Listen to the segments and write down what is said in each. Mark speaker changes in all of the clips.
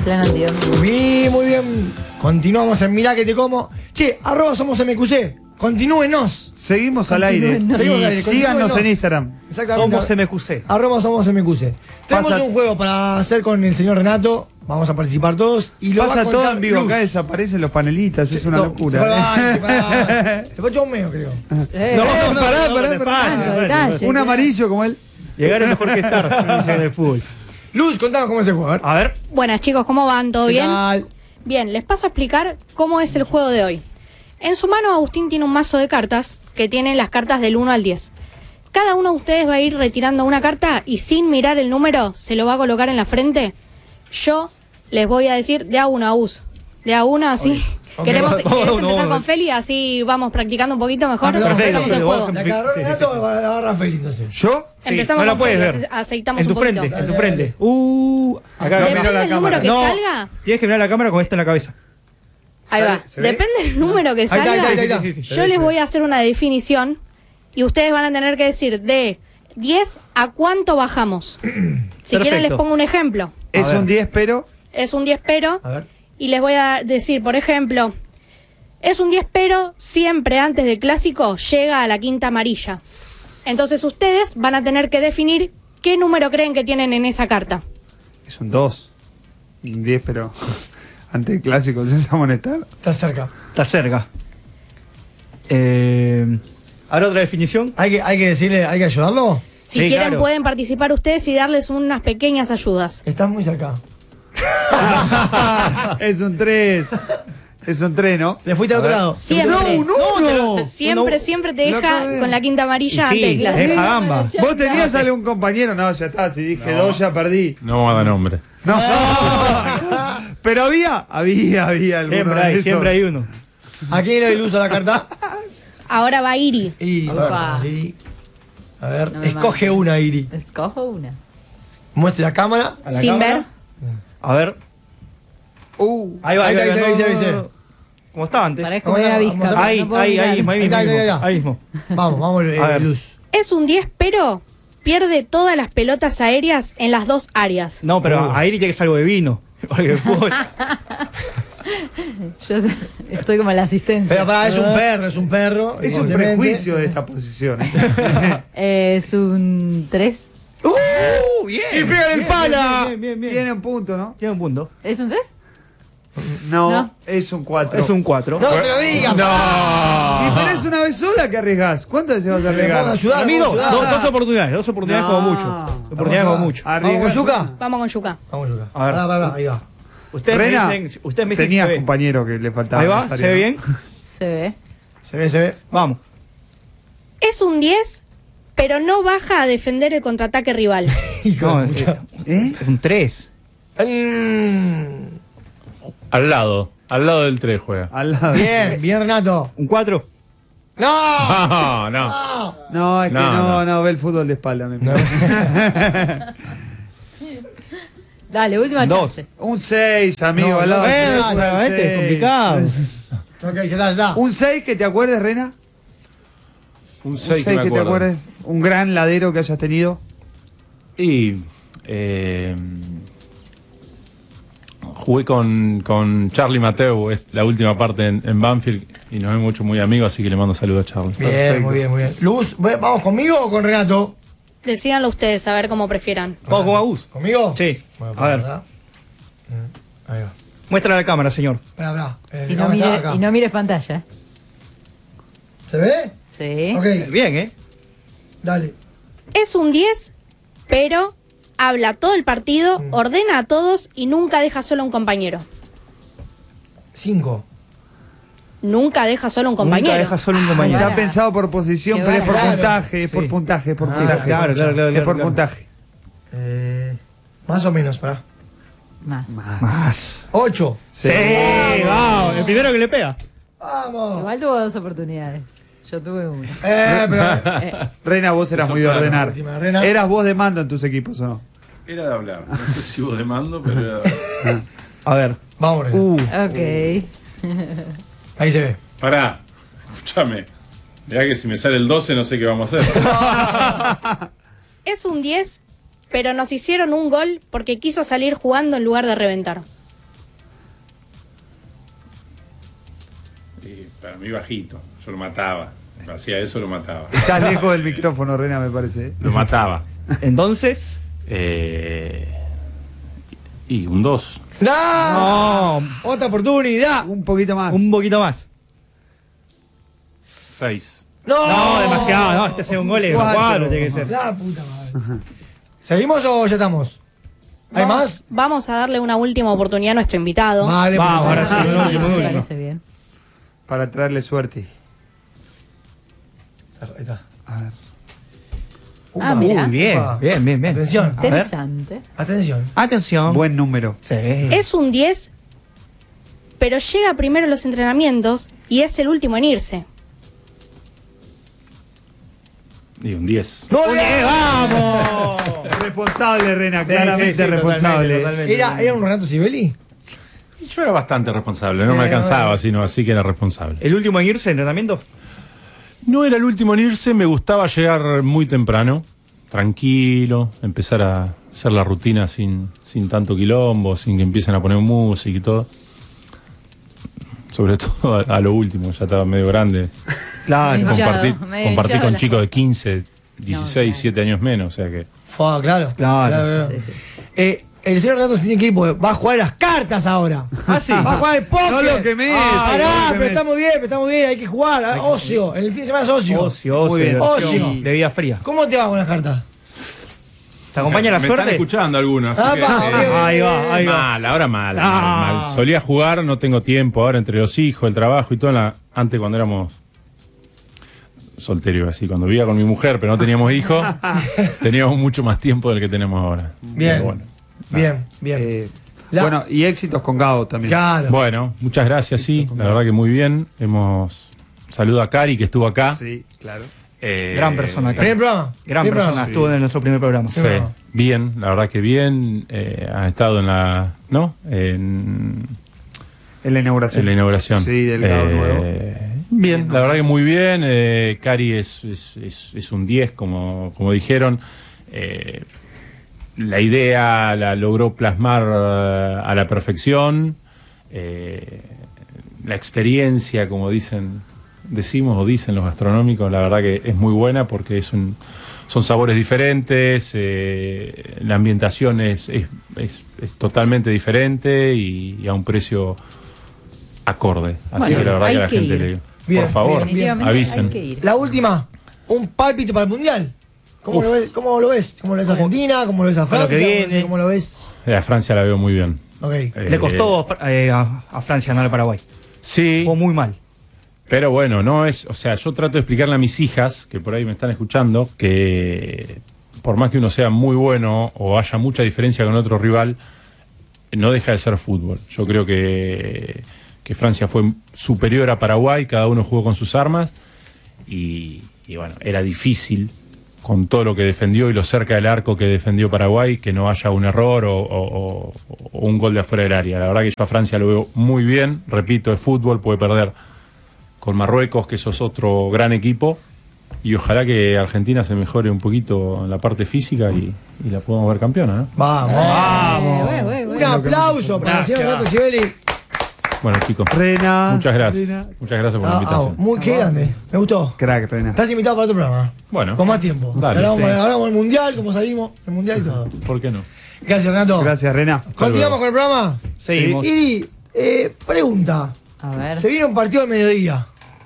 Speaker 1: Plan antidoping.
Speaker 2: Muy bien. Continuamos en Mirá que te como. Che, @SomosMQC. Continúenos.
Speaker 3: Seguimos al aire.
Speaker 1: Seguimos
Speaker 3: Y
Speaker 2: al aire.
Speaker 3: síganos en Instagram.
Speaker 2: Exactamente.
Speaker 4: Somos MQC.
Speaker 2: @SomosMQC. Tenemos
Speaker 3: Pasa-
Speaker 2: un juego para hacer con el señor Renato. Vamos a participar todos. Y lo va
Speaker 3: Pasa
Speaker 2: a contar
Speaker 3: todo en vivo.
Speaker 2: Luz.
Speaker 3: Acá desaparecen los panelistas. Es una
Speaker 2: No,
Speaker 3: locura.
Speaker 2: Se fue un medio, creo.
Speaker 1: Tanto detalle,
Speaker 3: Un
Speaker 1: claro.
Speaker 3: amarillo como él.
Speaker 4: Llegar es mejor que estar, dicen en el fútbol.
Speaker 2: Luz, contanos cómo es el juego.
Speaker 4: A ver.
Speaker 5: Buenas chicos, ¿cómo van? ¿Todo
Speaker 2: ¿Qué
Speaker 5: bien?
Speaker 2: tal?
Speaker 5: Bien, les paso a explicar cómo es el juego de hoy. En su mano Agustín tiene un mazo de cartas que tiene las cartas del 1 al 10. Cada uno de ustedes va a ir retirando una carta y sin mirar el número se lo va a colocar en la frente. Yo les voy a decir de a uno a us. De a uno así.
Speaker 2: Ok,
Speaker 5: ¿Querés
Speaker 4: vamos,
Speaker 5: empezar
Speaker 4: vamos.
Speaker 5: con Feli? Así vamos practicando un poquito mejor.
Speaker 2: Perfecto,
Speaker 5: Empezamos el
Speaker 4: Feli,
Speaker 5: juego.
Speaker 2: La agarró Renato o la agarra Feli entonces.
Speaker 3: ¿Yo?
Speaker 4: Sí,
Speaker 5: Empezamos
Speaker 4: no la
Speaker 5: con
Speaker 4: puedes
Speaker 5: Feli,
Speaker 4: ver.
Speaker 5: aceitamos
Speaker 4: En tu
Speaker 5: un poquito.
Speaker 4: frente, en tu
Speaker 2: Dale,
Speaker 4: frente.
Speaker 2: dale.
Speaker 4: Acá.
Speaker 3: No,
Speaker 5: Depende
Speaker 3: miro la
Speaker 5: del
Speaker 3: cámara.
Speaker 5: número que
Speaker 4: No,
Speaker 5: salga.
Speaker 4: tienes que mirar la cámara con esto en la cabeza.
Speaker 5: Ahí va.
Speaker 3: ¿Se ve?
Speaker 5: Depende del número que
Speaker 2: Ahí está,
Speaker 5: salga.
Speaker 2: ahí está, ahí
Speaker 4: Sí,
Speaker 2: está.
Speaker 4: sí, sí.
Speaker 5: Yo les voy a hacer una definición y ustedes van a tener que decir de 10 a cuánto bajamos. Si
Speaker 4: Perfecto.
Speaker 5: quieren les pongo un ejemplo.
Speaker 3: Es
Speaker 4: A ver.
Speaker 3: un 10, pero.
Speaker 5: Es un 10 pero
Speaker 2: A ver.
Speaker 5: y les voy a decir, por ejemplo, es un 10 pero siempre antes del clásico llega a la quinta amarilla. Entonces ustedes van a tener que definir qué número creen que tienen en esa carta.
Speaker 3: Es un 2. Un 10, pero. Ante el clásico, ¿se va a molestar?
Speaker 2: Está cerca.
Speaker 4: Está cerca. ¿Ahora otra definición?
Speaker 2: Hay que decirle, hay que ayudarlo.
Speaker 5: Si
Speaker 4: Sí,
Speaker 5: quieren
Speaker 4: claro.
Speaker 5: pueden participar ustedes y darles unas pequeñas ayudas.
Speaker 2: Estás muy cerca.
Speaker 3: Es un 3. Es un 3, ¿no?
Speaker 2: Le fuiste al otro lado.
Speaker 5: Siempre.
Speaker 3: No.
Speaker 5: Siempre te
Speaker 3: Lo
Speaker 5: deja
Speaker 3: acabé.
Speaker 5: con la quinta amarilla
Speaker 4: Y sí,
Speaker 5: antes del clásico.
Speaker 4: deja gamba.
Speaker 3: ¿Vos tenías algún compañero? No, ya está. Si dije 2, ya perdí.
Speaker 6: No vamos a dar nombre.
Speaker 3: No. Pero había alguno.
Speaker 4: Siempre hay uno.
Speaker 2: ¿A quién le doy luz a la carta?
Speaker 5: Ahora va Iri.
Speaker 2: Y
Speaker 1: Opa.
Speaker 2: bueno, sí. A ver,
Speaker 1: No me
Speaker 2: escoge
Speaker 1: mates.
Speaker 2: una, Iri.
Speaker 1: Escojo una.
Speaker 2: Muestre la cámara.
Speaker 4: A la
Speaker 5: Sin
Speaker 4: cámara.
Speaker 5: ver.
Speaker 4: A ver. Ahí va,
Speaker 2: Ahí está,
Speaker 4: ahí va.
Speaker 2: ahí se ve,
Speaker 4: No,
Speaker 2: se ve.
Speaker 4: no, no. ¿Cómo estaba antes?
Speaker 1: Parezco
Speaker 2: Vamos
Speaker 1: media
Speaker 2: a-
Speaker 1: visca.
Speaker 2: vamos a-
Speaker 4: Ahí,
Speaker 1: no puedo
Speaker 4: ahí
Speaker 1: mirar.
Speaker 4: mismo,
Speaker 2: Ahí está, ahí está.
Speaker 4: ahí mismo.
Speaker 2: Vamos,
Speaker 4: A ver.
Speaker 2: Luz.
Speaker 5: Es un 10 pero pierde todas las pelotas aéreas en las dos áreas.
Speaker 4: No, pero ahí tiene que ser algo de vino. Porque el fútbol-
Speaker 1: Yo estoy como la asistencia.
Speaker 2: Pero pará, es un perro, es un perro.
Speaker 3: Es un
Speaker 2: evidentemente.
Speaker 3: prejuicio de esta posición.
Speaker 1: Es un 3.
Speaker 4: bien.
Speaker 3: ¡Y pega el pala!
Speaker 4: Bien.
Speaker 3: Tiene un punto, ¿no?
Speaker 4: Tiene un punto.
Speaker 1: ¿Es un 3?
Speaker 3: No, es un 4.
Speaker 4: Es un 4.
Speaker 2: No se lo diga.
Speaker 3: Y pero es una vez sola que arriesgás. ¿Cuántas veces vas a
Speaker 2: Vamos a
Speaker 3: arriesgar?
Speaker 2: ayudar.
Speaker 4: A mí
Speaker 2: vamos a
Speaker 4: dos
Speaker 2: ayudar.
Speaker 4: dos oportunidades como mucho. Dos oportunidades como mucho.
Speaker 2: ¿Vamos con
Speaker 3: Arriesgás
Speaker 2: Yuka?
Speaker 3: una.
Speaker 5: Vamos con Yuka.
Speaker 2: Vamos, Yuka.
Speaker 4: A ver.
Speaker 2: Pará, ahí va.
Speaker 4: Ustedes
Speaker 3: Rena,
Speaker 4: me dicen si
Speaker 3: tenías
Speaker 4: se ve.
Speaker 3: compañero que le faltaba.
Speaker 4: Ahí va,
Speaker 3: Rosario,
Speaker 4: ¿se ve
Speaker 3: ¿no?
Speaker 4: bien?
Speaker 1: Se ve.
Speaker 2: Se ve.
Speaker 4: Vamos.
Speaker 5: Es un 10 pero no baja a defender el contraataque rival.
Speaker 4: No,
Speaker 3: ¿Eh?
Speaker 4: es un 3.
Speaker 6: Al lado del 3 juega.
Speaker 3: Al lado.
Speaker 2: Bien, Renato.
Speaker 4: ¿Un 4?
Speaker 2: ¡No!
Speaker 6: No.
Speaker 3: No, es que no, ve el fútbol de espalda.
Speaker 1: Dale, última
Speaker 4: Dos.
Speaker 1: chance.
Speaker 3: Un 6, amigo. al lado.
Speaker 4: Este es complicado.
Speaker 2: Ok, ya está.
Speaker 3: Un 6 que te acuerdes, Rena.
Speaker 6: Un
Speaker 3: Un
Speaker 6: 6
Speaker 3: 6
Speaker 6: que me
Speaker 3: que te
Speaker 6: acuerdo.
Speaker 3: acuerdes. Un gran ladero que hayas tenido.
Speaker 6: Y jugué con Charlie Mateu, es la última parte en Banfield, y nos hemos hecho muy amigos, así que le mando saludos a Charlie.
Speaker 2: Bien,
Speaker 3: Perfecto.
Speaker 2: muy bien. Luz, ¿vamos conmigo o con Renato?
Speaker 5: Decídanlo ustedes, a ver cómo prefieran.
Speaker 4: ¿Vamos con Agus?
Speaker 2: ¿Conmigo?
Speaker 4: Sí.
Speaker 2: Bueno,
Speaker 4: A ver.
Speaker 2: ¿verdad? Ahí va.
Speaker 4: Muestra la cámara, señor.
Speaker 2: Esperá.
Speaker 1: Y no mires pantalla.
Speaker 2: ¿Se ve?
Speaker 1: Sí.
Speaker 2: Ok,
Speaker 4: Bien, ¿eh?
Speaker 2: dale.
Speaker 5: Es un 10 pero habla todo el partido, ordena a todos y nunca deja solo a un compañero.
Speaker 2: 5.
Speaker 5: Nunca deja solo a un compañero.
Speaker 4: Nunca deja solo un compañero.
Speaker 3: Está
Speaker 1: Bárbara.
Speaker 3: pensado por posición,
Speaker 1: Qué
Speaker 3: pero es por
Speaker 1: bárbara.
Speaker 3: puntaje, es
Speaker 4: Sí.
Speaker 3: por puntaje, es por
Speaker 2: Ah,
Speaker 3: puntaje.
Speaker 4: claro.
Speaker 3: Es por
Speaker 4: claro.
Speaker 3: puntaje.
Speaker 2: Más o menos, pará.
Speaker 1: Más.
Speaker 4: Más.
Speaker 2: 8.
Speaker 4: Sí, vamos. El primero que le pega.
Speaker 2: Vamos.
Speaker 1: Igual tuvo 2 oportunidades. Yo tuve una.
Speaker 2: Pero.
Speaker 3: Reina, vos eras
Speaker 6: Eso,
Speaker 3: muy de
Speaker 6: claro,
Speaker 3: ordenar.
Speaker 2: última, Rena.
Speaker 3: Eras vos de mando en tus equipos, ¿o no?
Speaker 6: Era de hablar, no sé si vos de mando, pero era de hablar.
Speaker 4: A ver.
Speaker 2: Vamos, Rena.
Speaker 1: Ok.
Speaker 2: Ahí se ve.
Speaker 6: Pará, escúchame. Mirá que si me sale el 12 no sé qué vamos a hacer.
Speaker 5: Es un 10 pero nos hicieron un gol porque quiso salir jugando en lugar de reventar.
Speaker 6: Para mí bajito, yo lo mataba. Hacía eso, lo mataba.
Speaker 3: Estás lejos del micrófono, Rena, me parece.
Speaker 6: Lo mataba.
Speaker 4: Entonces.
Speaker 6: Y un 2.
Speaker 2: ¡No!
Speaker 4: No.
Speaker 2: Otra oportunidad.
Speaker 3: Un poquito más.
Speaker 4: Un poquito más.
Speaker 6: 6.
Speaker 4: No, demasiado. No, este es un gol. 4 tiene que ser.
Speaker 2: La puta madre. ¿Seguimos o ya estamos? ¿Hay más?
Speaker 5: Vamos a darle una última oportunidad a nuestro invitado.
Speaker 2: Vale,
Speaker 4: Vamos, ahora sí.
Speaker 5: Ah,
Speaker 4: un último,
Speaker 5: sí.
Speaker 4: un
Speaker 1: Me
Speaker 4: último.
Speaker 1: parece bien.
Speaker 3: Para traerle suerte.
Speaker 2: Ahí está.
Speaker 3: A ver.
Speaker 1: Ah, mira.
Speaker 4: Uy, bien,
Speaker 2: Upa.
Speaker 4: bien, bien, bien.
Speaker 2: Atención.
Speaker 4: A ver.
Speaker 1: Interesante.
Speaker 2: Atención.
Speaker 4: Atención.
Speaker 3: Buen número.
Speaker 4: Sí.
Speaker 5: Es un 10, pero llega primero a los entrenamientos y es el último en irse.
Speaker 6: Y un 10.
Speaker 2: ¡No,
Speaker 4: ¡Vamos!
Speaker 3: Responsable, Rena,
Speaker 4: Sí,
Speaker 3: claramente
Speaker 4: sí, sí,
Speaker 3: responsable.
Speaker 4: totalmente.
Speaker 2: ¿Era un Renato Sibeli?
Speaker 6: Yo era bastante responsable, no me alcanzaba, sino así que era responsable.
Speaker 4: ¿El último en irse, entrenamiento?
Speaker 6: No era el último en irse, me gustaba llegar muy temprano, tranquilo, empezar a hacer la rutina sin tanto quilombo, sin que empiecen a poner música y todo. Sobre todo a lo último, ya estaba medio grande.
Speaker 4: Claro.
Speaker 1: Hinchado,
Speaker 6: Compartí
Speaker 1: medio
Speaker 6: compartí
Speaker 1: hinchado
Speaker 6: con
Speaker 1: la
Speaker 6: chicos
Speaker 1: joda.
Speaker 6: de 15, 16,
Speaker 1: claro.
Speaker 6: 7 años menos, o sea que...
Speaker 2: Fue, claro.
Speaker 4: Claro.
Speaker 1: Sí, sí.
Speaker 2: El señor Renato se tiene que ir porque va a jugar las cartas ahora.
Speaker 4: Ah, sí.
Speaker 2: Va a jugar el póker.
Speaker 3: No lo quemés,
Speaker 2: Pará,
Speaker 3: no lo
Speaker 2: pero
Speaker 3: quemés.
Speaker 2: está muy bien, hay que jugar. Ocio. En el fin de semana es ocio.
Speaker 4: Ocio,
Speaker 3: Muy bien.
Speaker 4: diversión,
Speaker 2: Ocio.
Speaker 4: de vida fría.
Speaker 2: ¿Cómo te va con las cartas?
Speaker 4: ¿Te acompaña la
Speaker 6: me
Speaker 4: suerte?
Speaker 6: están escuchando algunos.
Speaker 2: Ah,
Speaker 6: así que,
Speaker 2: va, ok.
Speaker 4: Ahí va, ahí va.
Speaker 6: mal, ahora mal,
Speaker 4: Ah.
Speaker 6: mal. Solía jugar, no tengo tiempo ahora entre los hijos, el trabajo y todo. Antes cuando éramos solteros, así, cuando vivía con mi mujer, pero no teníamos hijos, teníamos mucho más tiempo del que tenemos ahora.
Speaker 2: Bien.
Speaker 6: Pero bueno.
Speaker 2: Bien. La-
Speaker 3: Bueno, y éxitos con Gao también.
Speaker 2: Claro.
Speaker 6: Bueno, muchas gracias, sí, la verdad que muy bien. Saludo a Cari, que estuvo acá.
Speaker 3: Sí, claro.
Speaker 4: Gran persona, Cari.
Speaker 2: Primer programa.
Speaker 4: Gran
Speaker 2: Primer
Speaker 4: persona,
Speaker 2: programa.
Speaker 4: estuvo en nuestro primer programa.
Speaker 6: Sí, bien, la verdad que bien. Ha estado en la... ¿No?
Speaker 3: En la inauguración.
Speaker 6: En la inauguración.
Speaker 3: Sí, del Gao nuevo.
Speaker 6: Bien, la verdad que muy bien. Cari es un 10, como dijeron. La idea la logró plasmar a la perfección. La experiencia, como decimos o dicen los gastronómicos, la verdad que es muy buena porque son sabores diferentes, la ambientación es totalmente diferente y a un precio acorde. Así
Speaker 1: Bueno,
Speaker 6: que la verdad
Speaker 1: hay
Speaker 6: que la
Speaker 1: que
Speaker 6: gente
Speaker 1: ir.
Speaker 6: le...
Speaker 2: Bien,
Speaker 6: por favor,
Speaker 1: Definitivamente
Speaker 6: avisen.
Speaker 1: hay que ir.
Speaker 2: La última. Un pálpito para el mundial. ¿Cómo lo ves? ¿Cómo lo ves? ¿Cómo lo ves a Argentina? ¿Cómo lo ves a
Speaker 4: Para lo que
Speaker 2: Francia?
Speaker 4: viene.
Speaker 2: ¿Cómo lo ves?
Speaker 6: A Francia la veo muy bien.
Speaker 2: Ok.
Speaker 4: Le costó a Francia ganar a Paraguay.
Speaker 6: Sí,
Speaker 4: Jugó muy mal.
Speaker 6: pero bueno, no es, o sea, yo trato de explicarle a mis hijas, que por ahí me están escuchando, que por más que uno sea muy bueno o haya mucha diferencia con otro rival, no deja de ser fútbol. Yo creo que Francia fue superior a Paraguay, cada uno jugó con sus armas y bueno, era difícil con todo lo que defendió y lo cerca del arco que defendió Paraguay, que no haya un error o un gol de afuera del área. La verdad que yo a Francia lo veo muy bien, repito, es fútbol, puede perder con Marruecos, que eso es otro gran equipo, y ojalá que Argentina se mejore un poquito en la parte física y la podamos ver campeona, ¿no?
Speaker 2: Vamos.
Speaker 1: Bueno.
Speaker 2: Un aplauso para el señor Renato Sibeli.
Speaker 6: Bueno, chicos,
Speaker 3: Rena.
Speaker 6: muchas gracias.
Speaker 3: Rena.
Speaker 6: Muchas gracias por la invitación.
Speaker 2: Muy qué grande. Me gustó.
Speaker 3: Crack, Rena.
Speaker 2: Estás invitado para otro programa.
Speaker 6: Bueno.
Speaker 2: Con más tiempo.
Speaker 6: Dale,
Speaker 2: Hablamos del mundial, cómo salimos, del mundial y todo.
Speaker 6: ¿Por qué no?
Speaker 2: Gracias, Renato.
Speaker 3: Gracias, Rena.
Speaker 2: Continuamos con el programa.
Speaker 4: Seguimos.
Speaker 2: Y pregunta.
Speaker 1: A ver.
Speaker 2: Se viene un partido al mediodía.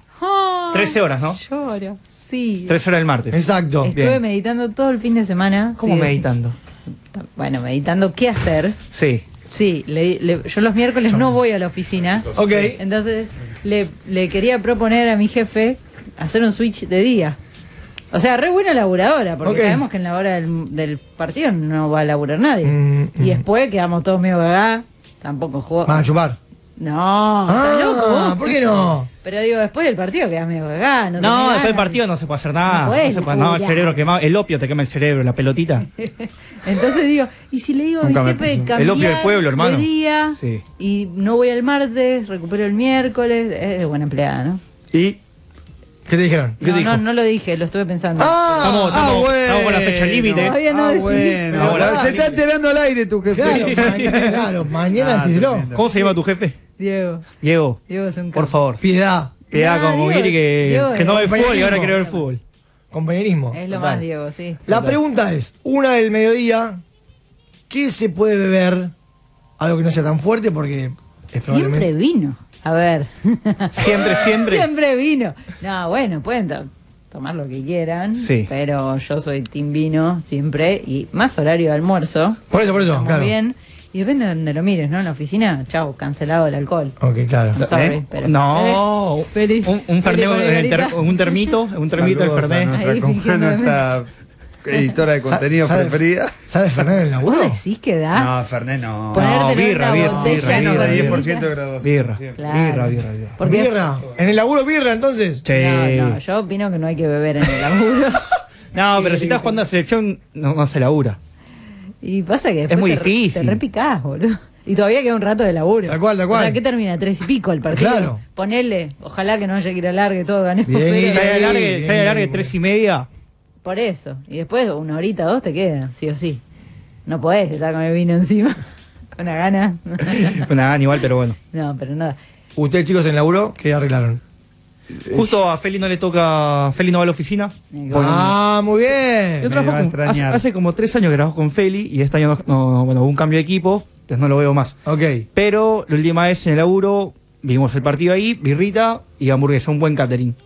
Speaker 4: 13 horas, ¿no?
Speaker 1: Lloro. Sí.
Speaker 4: 13 horas del martes.
Speaker 2: Exacto.
Speaker 1: Estuve
Speaker 4: Bien.
Speaker 1: meditando todo el fin de semana.
Speaker 4: ¿Cómo
Speaker 1: Sí,
Speaker 4: meditando?
Speaker 1: Bueno, meditando qué hacer.
Speaker 4: Sí.
Speaker 1: Sí, yo los miércoles no voy a la oficina.
Speaker 2: Ok.
Speaker 1: Entonces le quería proponer a mi jefe hacer un switch de día. O sea, re buena laburadora, porque
Speaker 2: Ok.
Speaker 1: sabemos que en la hora del partido no va a laburar nadie. Y
Speaker 2: Mm.
Speaker 1: después quedamos todos medio gagá, tampoco jugó.
Speaker 2: Van a chupar.
Speaker 1: No, ¿estás loco vos?
Speaker 2: ¿Por qué no?
Speaker 1: Pero digo, después del partido quedás medio gagá. No, tenés
Speaker 4: No, después del
Speaker 1: ganas.
Speaker 4: partido no se puede hacer nada.
Speaker 1: No podés
Speaker 4: se puede, no, el
Speaker 1: laburar.
Speaker 4: cerebro quemado. El opio te quema el cerebro, la pelotita.
Speaker 1: Entonces digo, ¿y si le digo a mi
Speaker 3: Nunca me
Speaker 1: jefe de
Speaker 3: pasó.
Speaker 1: cambiar
Speaker 4: El opio del pueblo, hermano.
Speaker 1: de día
Speaker 4: Sí.
Speaker 1: y no voy el martes, recupero el miércoles? Es buena empleada, ¿no?
Speaker 3: Y
Speaker 2: ¿Qué te dijeron?
Speaker 4: ¿Qué dijo?
Speaker 1: No lo dije, lo estuve pensando.
Speaker 4: Estamos con la fecha límite.
Speaker 1: Todavía no decidí.
Speaker 3: bueno.
Speaker 4: Pero
Speaker 3: Se está enterando al aire tu jefe.
Speaker 2: Claro, mañana decíselo.
Speaker 3: tremendo.
Speaker 4: ¿Cómo se llama tu jefe?
Speaker 1: Diego
Speaker 4: Diego,
Speaker 1: es un
Speaker 4: por
Speaker 1: capo.
Speaker 4: favor.
Speaker 2: Piedad.
Speaker 4: Queda como Guiri
Speaker 1: Diego
Speaker 4: que no ve
Speaker 1: es
Speaker 4: fútbol y ahora
Speaker 2: compañerismo.
Speaker 4: quiere ver fútbol.
Speaker 2: Compañerismo.
Speaker 1: Es lo
Speaker 4: Total.
Speaker 1: más Diego, sí.
Speaker 2: La pregunta es, 1 del mediodía, ¿qué se puede beber? Algo que no sea tan fuerte porque es
Speaker 1: Siempre vino. A ver.
Speaker 4: Siempre.
Speaker 1: Siempre vino. No, bueno, pueden tomar lo que quieran.
Speaker 4: Sí.
Speaker 1: Pero yo soy team vino siempre. Y más horario de almuerzo.
Speaker 2: Por eso,
Speaker 1: Estamos
Speaker 2: claro.
Speaker 1: bien. Y depende de donde lo mires, ¿no? En la oficina, chau, cancelado el alcohol.
Speaker 2: Ok, claro.
Speaker 1: I'm sorry, pero-
Speaker 4: No,
Speaker 1: Feliz.
Speaker 4: un
Speaker 1: Feliz
Speaker 4: Fernet,
Speaker 1: con
Speaker 4: un termito del
Speaker 3: Saludos a
Speaker 4: Fernet.
Speaker 1: Ahí fingiendo
Speaker 3: nuestra editora de contenido
Speaker 2: ¿Sabe-
Speaker 3: preferida.
Speaker 2: ¿Sabe Fernández en el laburo?
Speaker 1: ¿Vos decís que da?
Speaker 3: No, Fernet no.
Speaker 1: Ponértelo en
Speaker 4: birra,
Speaker 1: la
Speaker 4: birra,
Speaker 1: botella
Speaker 4: birra,
Speaker 1: y
Speaker 3: Menos de
Speaker 4: birra,
Speaker 3: 10% de graduación.
Speaker 4: Birra,
Speaker 3: siempre.
Speaker 1: Claro.
Speaker 4: birra.
Speaker 1: Porque
Speaker 2: Birra. ¿En el laburo birra entonces?
Speaker 4: Sí.
Speaker 1: No, yo opino que no hay que beber en el laburo.
Speaker 4: No, pero si estás jugando a selección, no se labura.
Speaker 1: Y pasa que después
Speaker 4: muy
Speaker 1: te
Speaker 4: difícil.
Speaker 1: repicás, boludo. Y todavía queda un rato de laburo.
Speaker 2: Tal cual.
Speaker 1: O sea, ¿qué termina? 3 y pico el partido.
Speaker 2: Claro.
Speaker 1: Ponele, ojalá que no haya que ir a largue, todo ganemos.
Speaker 2: Bien,
Speaker 1: pero-
Speaker 4: Si hay
Speaker 2: bien.
Speaker 4: alargue 3:30,
Speaker 1: Por eso. Y después 1 horita, 2 te quedan, sí o sí. No podés estar con el vino encima. Una gana.
Speaker 4: nada, igual, pero bueno.
Speaker 1: No, pero nada.
Speaker 2: Ustedes chicos en el laburo, ¿qué arreglaron?
Speaker 4: Justo a Feli no le toca, Feli no va a la oficina.
Speaker 2: Ah, muy bien.
Speaker 4: Yo
Speaker 3: Me va a
Speaker 4: trabajo
Speaker 3: extrañar.
Speaker 4: hace como 3 años que trabajo con Feli y este año bueno, hubo un cambio de equipo, entonces no lo veo más.
Speaker 2: Ok.
Speaker 4: Pero la última vez en el laburo vimos el partido ahí, birrita y hamburguesa, un buen catering.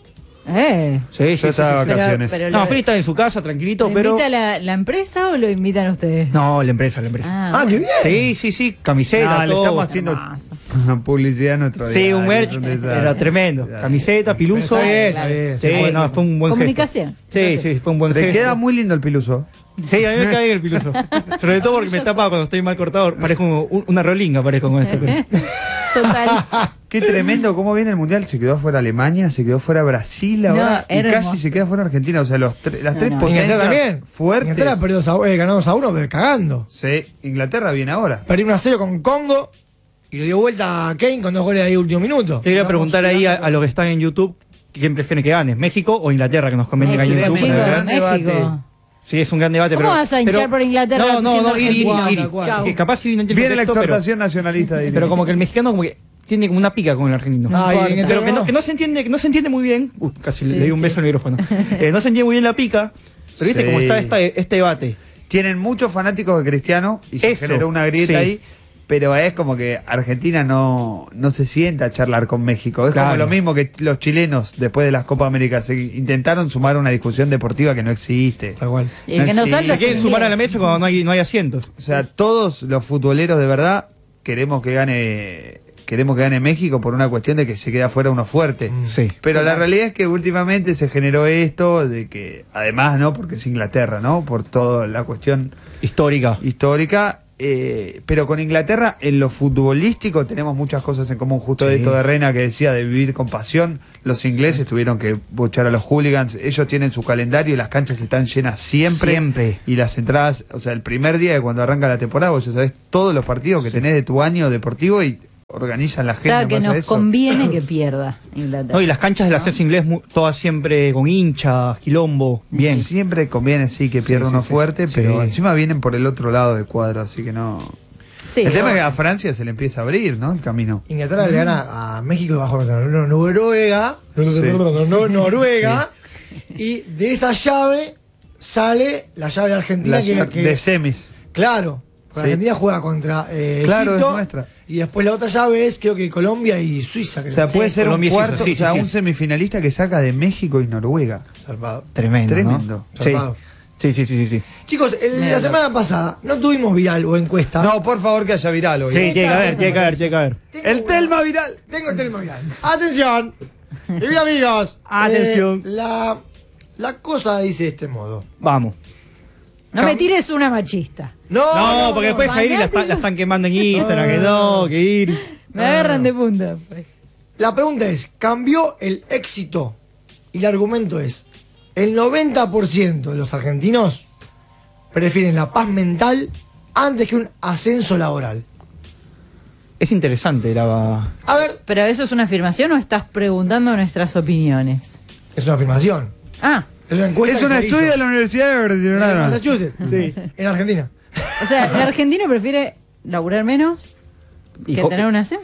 Speaker 4: Sí,
Speaker 3: Yo estaba de vacaciones.
Speaker 1: Pero
Speaker 4: No,
Speaker 1: lo-
Speaker 4: Feli está en su casa, tranquilito,
Speaker 1: ¿Lo
Speaker 4: pero...
Speaker 1: invita la empresa o lo invitan ustedes?
Speaker 4: No, la empresa.
Speaker 2: Ah, qué bien.
Speaker 4: Sí, camiseta,
Speaker 3: No, le
Speaker 4: todo.
Speaker 3: estamos haciendo publicidad a nuestro
Speaker 4: Sí, un merch,
Speaker 3: es un desastre.
Speaker 4: era tremendo. Camiseta, piluso.
Speaker 2: Está bien,
Speaker 1: Claro.
Speaker 2: está bien.
Speaker 4: Sí,
Speaker 2: se puede.
Speaker 4: no, fue un buen
Speaker 1: Comunicación.
Speaker 4: gesto. Sí, fue un buen
Speaker 3: Te
Speaker 4: gesto.
Speaker 3: queda muy lindo el piluso.
Speaker 4: Sí, a mí me cae bien el piluso. Sobre todo porque me tapa cuando estoy mal cortado. Parezco como una rolinga, parezco con esto. pero-
Speaker 1: Total.
Speaker 3: Qué tremendo cómo viene el mundial. Se quedó fuera Alemania, se quedó fuera Brasil ahora y
Speaker 1: hermoso.
Speaker 3: casi se queda fuera Argentina. O sea, las tres
Speaker 1: no.
Speaker 2: Inglaterra
Speaker 3: potencias
Speaker 2: también.
Speaker 3: fuertes.
Speaker 2: Inglaterra perdió ganamos a 1, pero cagando.
Speaker 3: Sí, Inglaterra viene ahora.
Speaker 2: Perdí 1-0 con Congo y le dio vuelta a Kane con 2 goles ahí último minuto.
Speaker 4: Te quería preguntar ahí a los que están en YouTube, ¿quién prefieren que gane? ¿México o Inglaterra? Que nos comenten ahí en
Speaker 1: México,
Speaker 4: YouTube.
Speaker 3: México.
Speaker 1: chicos,
Speaker 3: gran
Speaker 1: México.
Speaker 3: debate.
Speaker 4: Sí, es un gran debate.
Speaker 1: ¿Cómo
Speaker 4: pero,
Speaker 1: vas a hinchar
Speaker 4: pero-
Speaker 1: por Inglaterra
Speaker 4: No,
Speaker 1: siendo
Speaker 4: ir.
Speaker 2: Argentina? Chau.
Speaker 4: Que capaz si no entiende
Speaker 3: Viene la
Speaker 4: el contexto,
Speaker 3: exhortación nacionalista.
Speaker 4: pero,
Speaker 3: diría.
Speaker 4: pero como que el mexicano como que tiene como una pica con el argentino.
Speaker 1: No
Speaker 2: Ah, y
Speaker 1: importa.
Speaker 2: en
Speaker 4: Pero
Speaker 2: Inglaterra
Speaker 4: que no se entiende muy bien. Casi
Speaker 1: Sí,
Speaker 4: le di un
Speaker 1: sí.
Speaker 4: beso al micrófono. No se entiende muy bien la pica. Pero viste
Speaker 3: Sí.
Speaker 4: cómo está este debate.
Speaker 3: Tienen muchos fanáticos de Cristiano y se
Speaker 4: Eso,
Speaker 3: generó una grieta
Speaker 4: sí.
Speaker 3: ahí. Pero es como que Argentina no se sienta a charlar con México. Es
Speaker 4: Claro.
Speaker 3: como lo mismo que los chilenos, después de las Copa América, se intentaron sumar a una discusión deportiva que no existe.
Speaker 2: Tal cual.
Speaker 1: Y el que no
Speaker 3: Sí.
Speaker 1: salta
Speaker 4: Se
Speaker 1: es
Speaker 4: quieren
Speaker 1: un
Speaker 4: sumar a
Speaker 1: 10.
Speaker 4: la mesa cuando no hay asientos.
Speaker 3: O sea, todos los futboleros de verdad queremos que gane México por una cuestión de que se queda fuera uno fuerte.
Speaker 4: Sí.
Speaker 3: Pero la realidad es que últimamente se generó esto de que, además, ¿no? Porque es Inglaterra, ¿no? Por toda la cuestión
Speaker 4: Histórica.
Speaker 3: histórica. Pero con Inglaterra, en lo futbolístico, tenemos muchas cosas en común. Justo de
Speaker 4: Sí.
Speaker 3: esto de Reina que decía de vivir con pasión. Los ingleses tuvieron que bochar a los hooligans. Ellos tienen su calendario y las canchas están llenas siempre.
Speaker 4: Siempre.
Speaker 3: Y las entradas, o sea, el primer día de cuando arranca la temporada, vos ya sabés todos los partidos que tenés de tu año deportivo y organizan la
Speaker 1: O
Speaker 3: gente.
Speaker 1: sea, que nos conviene que pierda Inglaterra.
Speaker 4: No, y las canchas del ascenso inglés, todas siempre con hinchas, quilombo, bien.
Speaker 3: Siempre conviene, sí, que pierda
Speaker 4: sí,
Speaker 3: uno
Speaker 4: sí.
Speaker 3: fuerte,
Speaker 4: Sí.
Speaker 3: pero encima vienen por el otro lado del cuadro, así que no.
Speaker 1: Sí,
Speaker 3: el tema
Speaker 1: bueno.
Speaker 3: es que a Francia se le empieza a abrir, ¿no? El camino.
Speaker 2: Inglaterra le gana a México bajo Noruega. Noruega. Y de esa llave sale la llave de Argentina.
Speaker 3: De semis.
Speaker 2: Claro. porque
Speaker 3: Sí.
Speaker 2: Argentina juega contra
Speaker 3: Claro,
Speaker 2: Egipto,
Speaker 3: es nuestra.
Speaker 2: Y después la otra llave es, creo que Colombia y Suiza.
Speaker 3: O sea, puede ser un
Speaker 4: Colombia y Suiza,
Speaker 3: cuarto,
Speaker 4: sí,
Speaker 3: o sea,
Speaker 4: sí,
Speaker 3: un
Speaker 4: sí.
Speaker 3: semifinalista que saca de México y Noruega.
Speaker 2: Zarpado.
Speaker 4: Tremendo.
Speaker 3: Tremendo.
Speaker 4: ¿no? Sí.
Speaker 2: Zarpado.
Speaker 4: Sí.
Speaker 2: Chicos, la semana pasada no tuvimos viral o encuesta.
Speaker 3: No, por favor que haya viral hoy.
Speaker 4: Sí, tiene que haber.
Speaker 2: Tengo
Speaker 3: El
Speaker 2: una-
Speaker 3: Telma viral.
Speaker 2: Tengo el Telma viral. ¡Atención! Y bien, amigos.
Speaker 4: Atención.
Speaker 2: La cosa dice de este modo.
Speaker 4: Vamos.
Speaker 1: No me tires una machista.
Speaker 4: No, porque después ahí la
Speaker 1: fanático.
Speaker 4: están quemando en Instagram, que no, que ir.
Speaker 1: Me agarran de punta. Pues.
Speaker 2: La pregunta es, ¿cambió el éxito? Y el argumento es, el 90% de los argentinos prefieren la paz mental antes que un ascenso laboral.
Speaker 4: Es interesante la...
Speaker 2: A ver,
Speaker 1: ¿Pero eso es una afirmación o estás preguntando nuestras opiniones?
Speaker 2: es una afirmación.
Speaker 1: Ah,
Speaker 2: Es una encuesta
Speaker 3: Es
Speaker 2: que
Speaker 3: un
Speaker 2: se
Speaker 3: estudio
Speaker 2: hizo
Speaker 3: de la Universidad de
Speaker 2: en
Speaker 3: Massachusetts.
Speaker 2: Massachusetts.
Speaker 4: Sí.
Speaker 2: En Argentina.
Speaker 1: o sea, ¿el argentino prefiere laburar menos
Speaker 4: Y
Speaker 1: que
Speaker 4: co-
Speaker 1: tener un ascenso?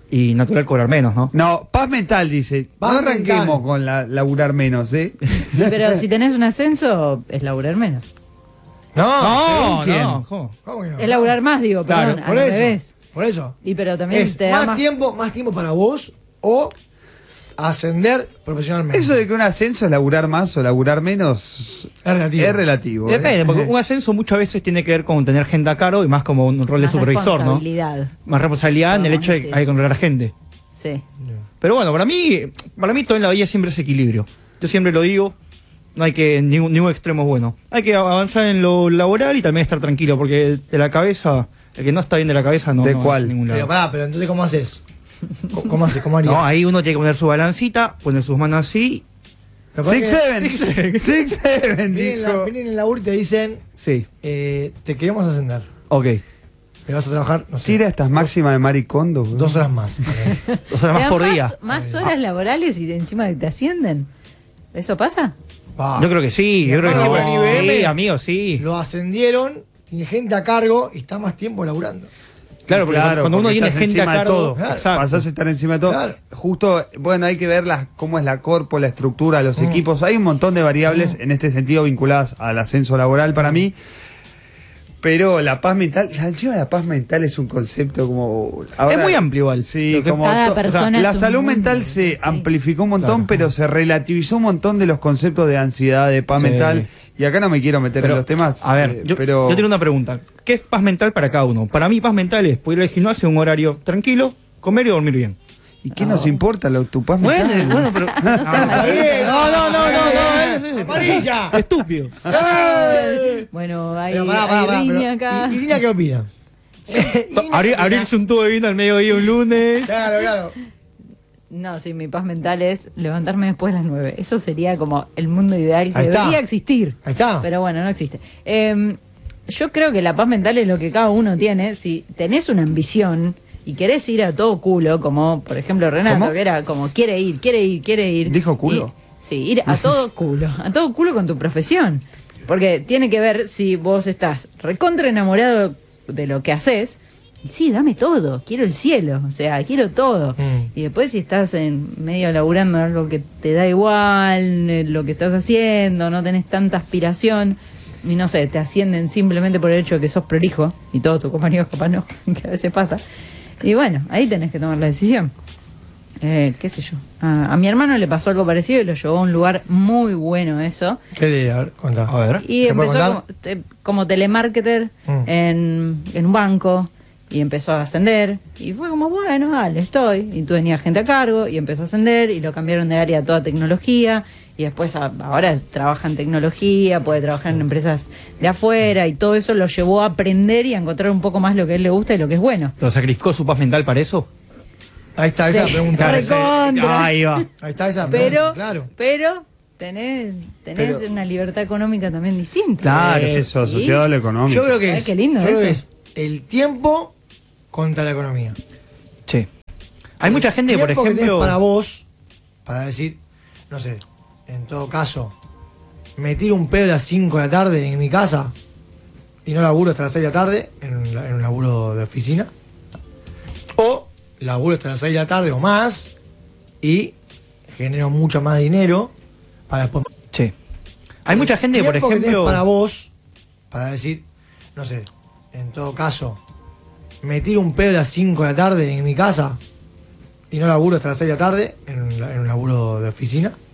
Speaker 4: y natural cobrar menos, ¿no?
Speaker 3: No, paz mental, dice.
Speaker 2: Paz
Speaker 3: no arranquemos
Speaker 2: mental.
Speaker 3: con laburar menos, ¿eh?
Speaker 1: Pero si tenés un ascenso, es laburar menos.
Speaker 2: No,
Speaker 3: ¿quién?
Speaker 4: ¿cómo?
Speaker 2: ¿cómo que no?
Speaker 1: Es laburar más, digo,
Speaker 4: Claro,
Speaker 1: perdón,
Speaker 2: por
Speaker 1: al
Speaker 2: eso.
Speaker 1: revés.
Speaker 2: Por eso.
Speaker 1: Y pero también
Speaker 2: Es
Speaker 1: te da
Speaker 2: más tiempo para vos o ascender profesionalmente.
Speaker 3: Eso de que un ascenso es laburar más o laburar menos
Speaker 2: es relativo.
Speaker 3: es relativo.
Speaker 4: Depende, porque un ascenso muchas veces tiene que ver con tener gente a cargo y más como un rol de
Speaker 1: más
Speaker 4: supervisor, ¿no?
Speaker 1: responsabilidad.
Speaker 4: Más responsabilidad en el
Speaker 1: Podemos
Speaker 4: hecho de
Speaker 1: decir.
Speaker 4: que hay que controlar a gente.
Speaker 1: Sí.
Speaker 4: Pero bueno, para mí todo en la vida siempre es equilibrio. Yo siempre lo digo, no hay que ningún extremo es bueno. Hay que avanzar en lo laboral y también estar tranquilo, porque de la cabeza, el que no está bien de la cabeza no,
Speaker 3: ¿De
Speaker 4: no
Speaker 3: cuál?
Speaker 4: va a ningún lado.
Speaker 2: Pero entonces, ¿cómo haces? ¿Cómo haces? ¿Cómo harías?
Speaker 4: No, ahí uno tiene que poner su balancita, poner sus manos así.
Speaker 2: Me parece
Speaker 3: Six
Speaker 2: que
Speaker 3: Seven. Six Seven, dijo.
Speaker 2: vienen en el laburo y te dicen,
Speaker 4: Sí,
Speaker 2: te queremos ascender.
Speaker 4: ok.
Speaker 2: Pero vas a trabajar, no sé,
Speaker 3: Tira estas máximas de maricondo.
Speaker 2: 2 horas más.
Speaker 4: 2 horas
Speaker 1: ¿Te
Speaker 4: más
Speaker 1: dan
Speaker 4: por día.
Speaker 1: más horas laborales y encima te ascienden? ¿Eso pasa?
Speaker 2: Va.
Speaker 4: Yo creo que sí, yo creo que
Speaker 2: No,
Speaker 4: sí.
Speaker 2: en IBM.
Speaker 4: Sí, amigo, sí.
Speaker 2: Lo ascendieron, tiene gente a cargo y está más tiempo laburando.
Speaker 4: Claro, porque cuando uno
Speaker 3: porque
Speaker 4: tiene
Speaker 3: estás
Speaker 4: gente a
Speaker 3: encima de
Speaker 4: cargo,
Speaker 3: todo.
Speaker 2: Claro.
Speaker 3: Pasás a estar encima de todo.
Speaker 2: Claro.
Speaker 3: Justo, bueno, hay que ver cómo es la corpo, la estructura, los equipos. Hay un montón de variables en este sentido vinculadas al ascenso laboral para mí. Pero la paz mental, la paz mental es un concepto como... ahora-
Speaker 4: Es muy amplio igual.
Speaker 3: Sí,
Speaker 4: Lo que
Speaker 3: como
Speaker 1: cada persona
Speaker 3: la
Speaker 1: es un
Speaker 3: salud
Speaker 1: mundo,
Speaker 3: mental se
Speaker 1: sí.
Speaker 3: amplificó un montón,
Speaker 4: Claro.
Speaker 3: pero se relativizó un montón de los conceptos de ansiedad, de paz
Speaker 4: Sí.
Speaker 3: mental. Y acá no me quiero meter
Speaker 4: Pero,
Speaker 3: en los temas.
Speaker 4: A ver,
Speaker 3: pero
Speaker 4: yo tengo una pregunta. ¿Qué es paz mental para cada uno? Para mí, paz mental es poder ir al gimnasio en un horario tranquilo, comer y dormir bien.
Speaker 3: ¿Y qué nos importa tu paz
Speaker 4: Bueno,
Speaker 3: mental?
Speaker 4: bueno, pero. No.
Speaker 2: ¡Amarilla!
Speaker 4: Estúpido.
Speaker 1: Bueno, hay,
Speaker 2: Pero pará,
Speaker 1: hay riña
Speaker 2: pero,
Speaker 1: acá.
Speaker 2: ¿Y Lina qué opina?
Speaker 4: Abrirse un tubo de vino al mediodía un lunes.
Speaker 2: Claro.
Speaker 1: No, sí, mi paz mental es levantarme después de las 9. Eso sería como el mundo ideal que
Speaker 2: Ahí está.
Speaker 1: debería existir.
Speaker 2: Ahí está.
Speaker 1: Pero bueno, no existe. Yo creo que la paz mental es lo que cada uno tiene. Si tenés una ambición y querés ir a todo culo, como por ejemplo Renato,
Speaker 3: ¿Cómo?
Speaker 1: que era como quiere ir.
Speaker 3: ¿Dijo culo?
Speaker 1: Sí, ir a todo culo con tu profesión. Porque tiene que ver si vos estás recontra enamorado de lo que haces. Y sí, dame todo, quiero el cielo, o sea, quiero todo. Y después si estás en medio laburando en algo que te da igual, lo que estás haciendo, no tenés tanta aspiración, y no sé, te ascienden simplemente por el hecho de que sos prolijo, y todos tus compañeros capaz no, que a veces pasa. Y bueno, ahí tenés que tomar la decisión. Qué sé yo. A mi hermano le pasó algo parecido y lo llevó a un lugar muy bueno eso.
Speaker 2: ¿Qué le a ver, contá.
Speaker 4: A ver.
Speaker 1: Y
Speaker 2: ¿Se puede
Speaker 1: empezó
Speaker 2: contar?
Speaker 1: como telemarketer en un banco y empezó a ascender y fue como, bueno, vale, estoy. Y tú tenías gente a cargo y empezó a ascender y lo cambiaron de área a toda tecnología y después ahora trabaja en tecnología, puede trabajar en empresas de afuera y todo eso lo llevó a aprender y a encontrar un poco más lo que a él le gusta y lo que es bueno.
Speaker 4: ¿Pero sacrificó su paz mental para eso?
Speaker 2: Ahí está esa
Speaker 1: Sí.
Speaker 2: pregunta.
Speaker 1: Recontra.
Speaker 4: Ahí va.
Speaker 2: Ahí está esa
Speaker 1: Pero,
Speaker 2: pregunta, claro.
Speaker 1: pero tenés
Speaker 3: Pero-
Speaker 1: una libertad económica también distinta.
Speaker 4: Claro,
Speaker 3: es eso,
Speaker 1: ¿sí?
Speaker 3: sociedad a lo económico.
Speaker 2: Yo creo que
Speaker 1: Ay,
Speaker 2: es,
Speaker 1: qué lindo
Speaker 2: yo creo que
Speaker 1: eso.
Speaker 2: es el tiempo contra la economía.
Speaker 4: Sí. Hay mucha gente que, por
Speaker 2: Tiempo que tenés
Speaker 4: ejemplo.
Speaker 2: para vos, para decir, no sé, en todo caso, me tiro un pedo a las 5 de la tarde en mi casa y no laburo hasta las 6 de la tarde en un laburo de oficina. O laburo hasta las 6 de la tarde o más y genero mucho más dinero para después.
Speaker 4: Sí. Hay mucha gente que, por
Speaker 2: Tiempo que tenés
Speaker 4: ejemplo.
Speaker 2: para vos, para decir, no sé, en todo caso, me tiro un pedo a las 5 de la tarde en mi casa y no laburo hasta las 6 de la tarde en un laburo de oficina.